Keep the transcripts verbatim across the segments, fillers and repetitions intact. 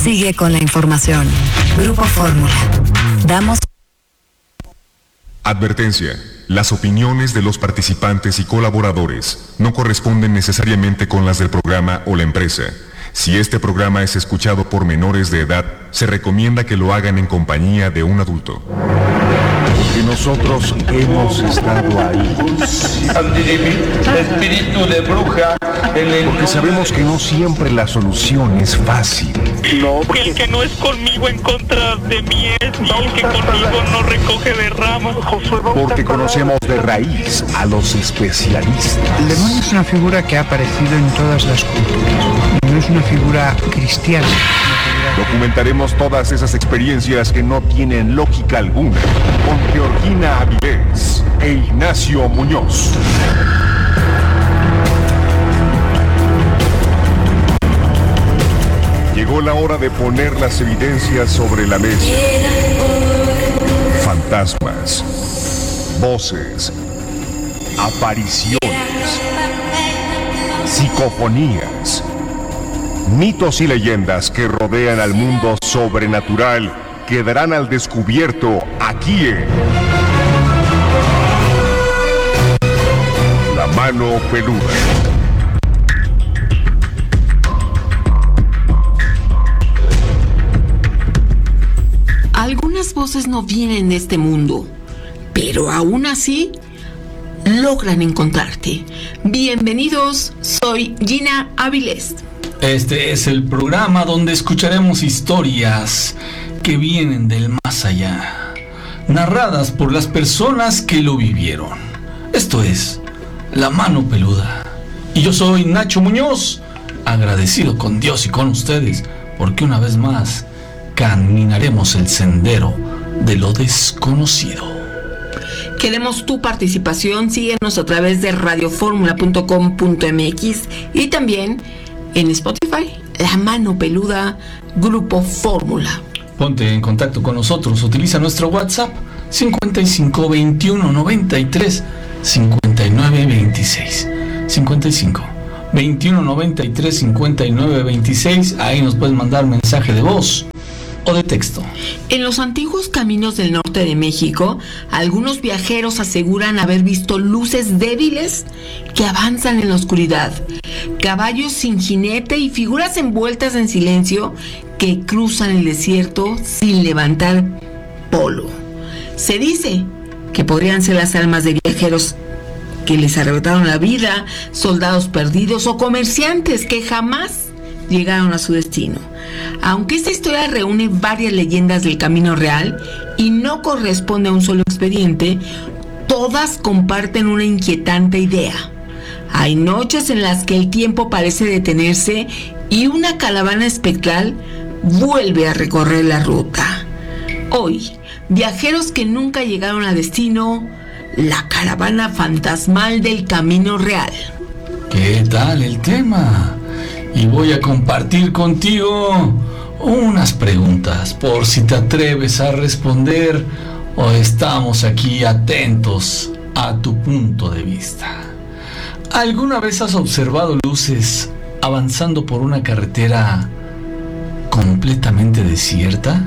Sigue con la información. Grupo Fórmula. Damos. Advertencia. Las opiniones de los participantes y colaboradores no corresponden necesariamente con las del programa o la empresa. Si este programa es escuchado por menores de edad, se recomienda que lo hagan en compañía de un adulto. Porque nosotros hemos estado ahí. Espíritu de bruja. Porque sabemos que no siempre la solución es fácil. No, porque el que no es conmigo en contra de mí es, y el que conmigo no recoge de ramas. Porque conocemos de raíz a los especialistas. El demonio es una figura que ha aparecido en todas las culturas. No es una figura cristiana. Documentaremos todas esas experiencias que no tienen lógica alguna con Georgina Avilés e Ignacio Muñoz. Llegó la hora de poner las evidencias sobre la mesa. Fantasmas, voces, apariciones, psicofonías, mitos y leyendas que rodean al mundo sobrenatural quedarán al descubierto aquí en La Mano Peluda. Algunas voces no vienen de este mundo, pero aún así logran encontrarte. Bienvenidos, soy Gina Avilés. Este es el programa donde escucharemos historias que vienen del más allá, narradas por las personas que lo vivieron. Esto es La Mano Peluda. Y yo soy Nacho Muñoz, agradecido con Dios y con ustedes, porque una vez más caminaremos el sendero de lo desconocido. Queremos tu participación. Síguenos a través de radio fórmula punto com punto m x y también en Spotify, La Mano Peluda, Grupo Fórmula. Ponte en contacto con nosotros. Utiliza nuestro WhatsApp cincuenta y cinco veintiuno noventa y tres cincuenta y nueve veintiséis. cincuenta y cinco veintiuno noventa y tres cincuenta y nueve veintiséis. Ahí nos puedes mandar mensaje de voz o de texto. En los antiguos caminos del norte de México, algunos viajeros aseguran haber visto luces débiles que avanzan en la oscuridad, caballos sin jinete y figuras envueltas en silencio que cruzan el desierto sin levantar polvo. Se dice que podrían ser las almas de viajeros que les arrebataron la vida, soldados perdidos o comerciantes que jamás llegaron a su destino. Aunque esta historia reúne varias leyendas del camino real y no corresponde a un solo expediente, todas comparten una inquietante idea. Hay noches en las que el tiempo parece detenerse y una caravana espectral vuelve a recorrer la ruta. Hoy, viajeros que nunca llegaron a destino, la caravana fantasmal del camino real. ¿Qué tal el tema? Y voy a compartir contigo unas preguntas por si te atreves a responder o estamos aquí atentos a tu punto de vista. ¿Alguna vez has observado luces avanzando por una carretera completamente desierta?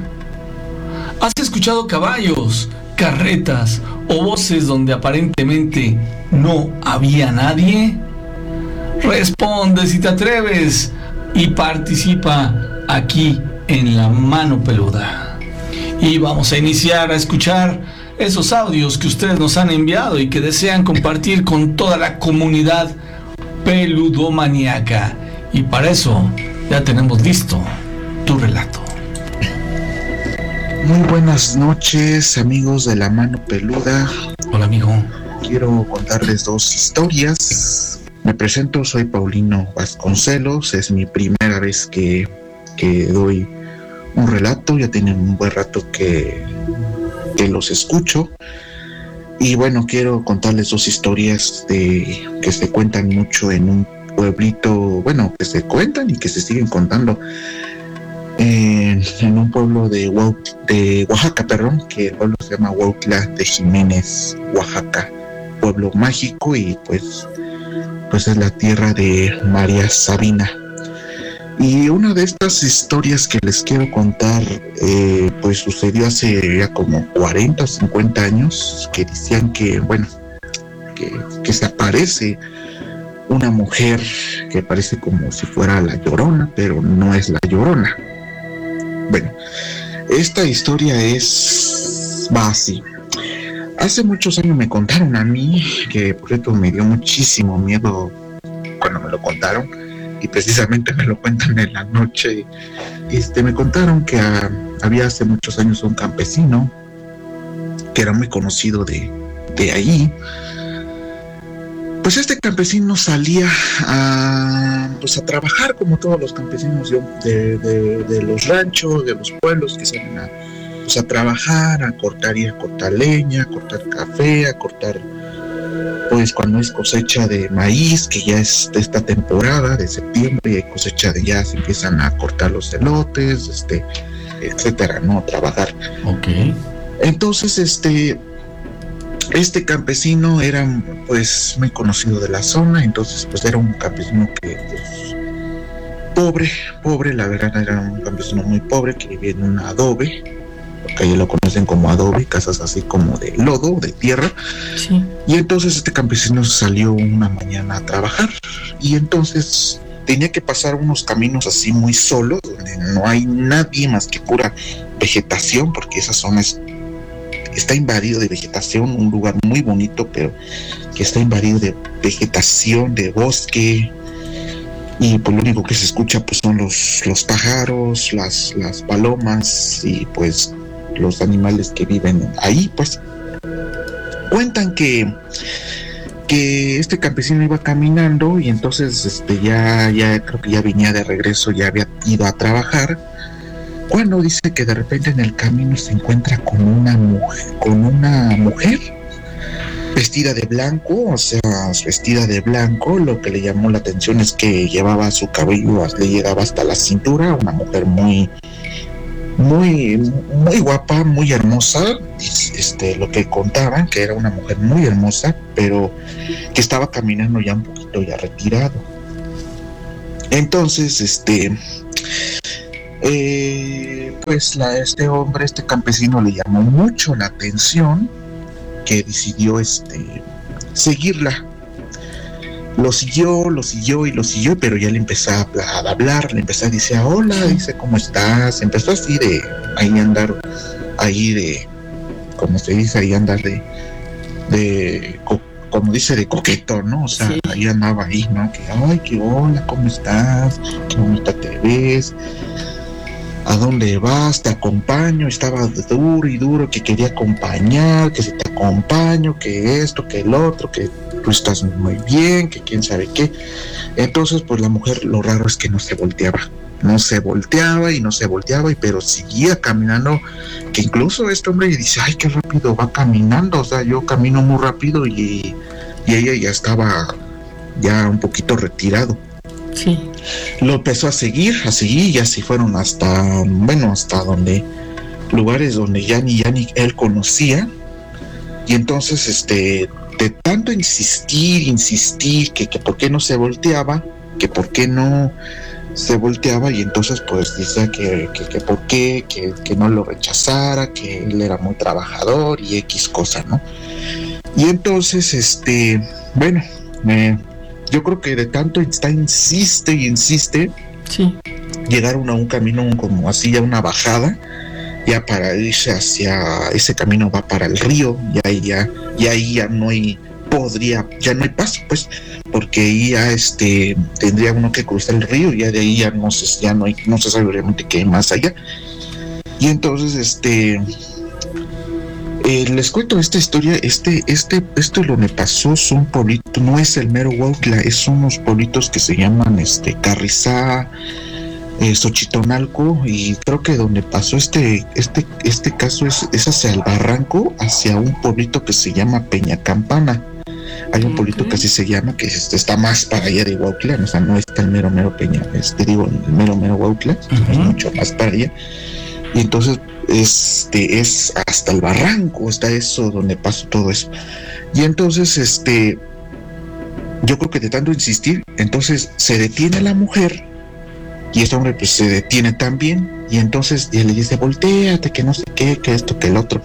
¿Has escuchado caballos, carretas o voces donde aparentemente no había nadie? Responde si te atreves y participa aquí en La Mano Peluda. Y vamos a iniciar a escuchar esos audios que ustedes nos han enviado y que desean compartir con toda la comunidad peludomaníaca. Y para eso ya tenemos listo tu relato. Muy buenas noches, amigos de La Mano Peluda. Hola, amigo. Quiero contarles dos historias. Me presento, soy Paulino Vasconcelos. Es mi primera vez que, que doy un relato. Ya tienen un buen rato que, que los escucho. Y bueno, quiero contarles dos historias de, que se cuentan mucho en un pueblito, bueno, que se cuentan y que se siguen contando en, en un pueblo de, de Oaxaca, perdón, que el pueblo se llama Huautla de Jiménez, Oaxaca, pueblo mágico y pues, pues es la tierra de María Sabina. Y una de estas historias que les quiero contar, eh, pues sucedió hace ya como cuarenta o cincuenta años, que decían que, bueno, que, que se aparece una mujer que parece como si fuera la Llorona, pero no es la Llorona. Bueno, esta historia es, va así. Hace muchos años me contaron a mí, que por cierto me dio muchísimo miedo cuando me lo contaron, y precisamente me lo cuentan en la noche. Este, me contaron que a, había hace muchos años un campesino que era muy conocido de, de ahí. Pues este campesino salía a, pues a trabajar como todos los campesinos de, de, de los ranchos, de los pueblos que salen a, pues a trabajar, a cortar y a cortar leña, a cortar café, a cortar, pues cuando es cosecha de maíz, que ya es de esta temporada de septiembre, y hay cosecha de ya se empiezan a cortar los elotes, este, etcétera, ¿no? A trabajar. Ok. Entonces, este, este campesino era, pues, muy conocido de la zona, entonces, pues, era un campesino que, pues, pobre, pobre, la verdad, era un campesino muy pobre que vivía en un adobe, porque ahí lo conocen como adobe, casas así como de lodo, de tierra. Sí. Y entonces este campesino salió una mañana a trabajar, y entonces tenía que pasar unos caminos así muy solos, donde no hay nadie más que pura vegetación, porque esa zona es, está invadido de vegetación, un lugar muy bonito, pero que está invadido de vegetación, de bosque, y pues lo único que se escucha pues son los, los pájaros, las, las palomas, y pues los animales que viven ahí. Pues cuentan que que este campesino iba caminando, y entonces este ya ya creo que ya venía de regreso, ya había ido a trabajar, cuando dice que de repente en el camino se encuentra con una mujer, con una mujer vestida de blanco, o sea, vestida de blanco. Lo que le llamó la atención es que llevaba su cabello, le llegaba hasta la cintura, una mujer muy muy muy guapa, muy hermosa. Este, lo que contaban que era una mujer muy hermosa, pero que estaba caminando ya un poquito ya retirado. Entonces, este eh, pues la, este hombre, este campesino, le llamó mucho la atención, que decidió este seguirla. Lo siguió, lo siguió y lo siguió, pero ya le empezó a, a hablar, le empezó a decir, hola, dice, ¿cómo estás? Empezó así de, ahí andar, ahí de, como se dice, ahí andar de, de, co, como dice, de coqueto, ¿no? O sea, sí. Ahí andaba ahí, ¿no? Que, ay, que hola, ¿cómo estás? Qué bonita te ves. ¿A dónde vas? Te acompaño. Estaba duro y duro que quería acompañar, que si te acompaño, que esto, que el otro, que tú estás muy bien, que quién sabe qué. Entonces, pues la mujer, lo raro es que no se volteaba. No se volteaba y no se volteaba, y pero seguía caminando, que incluso este hombre dice, ay, qué rápido va caminando, o sea, yo camino muy rápido, y, y ella ya estaba ya un poquito retirado. Sí. Lo empezó a seguir, a seguir, y así fueron hasta, bueno, hasta donde, lugares donde ya ni, ya ni él conocía. Y entonces, este, de tanto insistir, insistir, que, que por qué no se volteaba, que por qué no se volteaba, y entonces pues decía que, que, que por qué, que, que no lo rechazara, que él era muy trabajador y X cosa, ¿no? Y entonces, este, bueno, eh, yo creo que de tanto está, insiste y insiste, sí, llegaron a un camino como así, a una bajada, ya para irse hacia ese camino va para el río, y ahí ya, y ahí ya no hay, podría, ya no hay paso, pues, porque ahí ya este tendría uno que cruzar el río, y ya de ahí ya no se, ya no hay, no se sabe realmente qué hay más allá. Y entonces, este Eh, les cuento esta historia. Este, este, esto lo me pasó, son pueblitos, no es el mero Huautla, es unos pueblitos que se llaman este Carrizá, eh, Xochitonalco, y creo que donde pasó este, este, este caso es, es hacia el barranco, hacia un pueblito que se llama Peña Campana. Hay un pueblito que así se llama, que este, está más para allá de Huautla, o sea, no está el mero mero Peña, este digo, el mero mero Huautla, uh-huh. Es mucho más para allá. Y entonces este es hasta el barranco, está eso donde pasó todo eso. Y entonces este yo creo que de tanto insistir, entonces se detiene la mujer Y este hombre pues se detiene también, y entonces y él le dice, voltéate, que no sé qué, que esto, que el otro.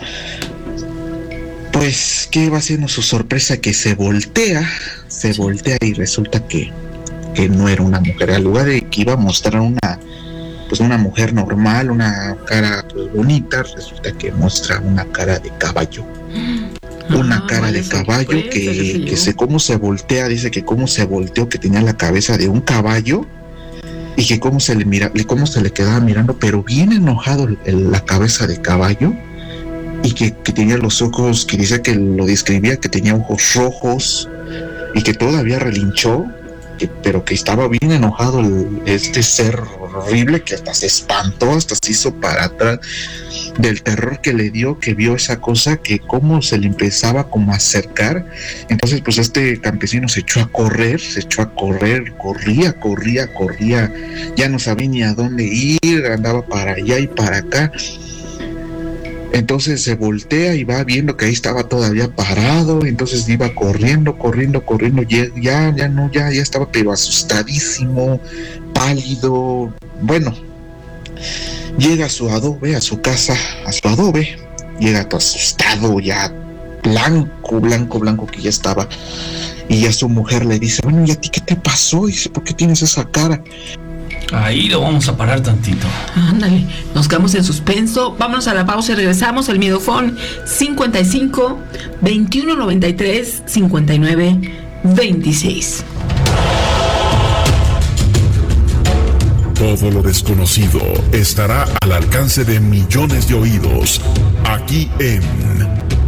Pues, ¿qué va haciendo su sorpresa? Que se voltea, se voltea y resulta que, que no era una mujer. Al lugar de que iba a mostrar una, pues una mujer normal, una cara pues, bonita, resulta que muestra una cara de caballo. Una ah, cara de caballo que, que sé cómo se voltea, dice que cómo se volteó, que tenía la cabeza de un caballo y que cómo se le mira, cómo se le quedaba mirando, pero bien enojado el, el, la cabeza de caballo, y que, que tenía los ojos, que dice que lo describía, que tenía ojos rojos y que todavía relinchó, que, pero que estaba bien enojado el, este ser horrible, que hasta se espantó, hasta se hizo para atrás del terror que le dio, que vio esa cosa, que cómo se le empezaba como a acercar. Entonces pues este campesino se echó a correr, se echó a correr, corría, corría, corría, ya no sabía ni a dónde ir, andaba para allá y para acá. Entonces se voltea y va viendo que ahí estaba todavía parado, entonces iba corriendo, corriendo, corriendo, ya, ya, ya no, ya, ya estaba pero asustadísimo, pálido. Bueno, llega a su adobe, a su casa, a su adobe, llega todo asustado, ya blanco, blanco, blanco que ya estaba, y ya su mujer le dice, bueno, ¿y a ti qué te pasó? Y dice, ¿por qué tienes esa cara? Ahí lo vamos a parar tantito. Ándale, nos quedamos en suspenso. Vámonos a la pausa y regresamos. El Miedofón cincuenta y cinco, veintiuno noventa y tres, cincuenta y nueve, veintiséis. Todo lo desconocido estará al alcance de millones de oídos, aquí en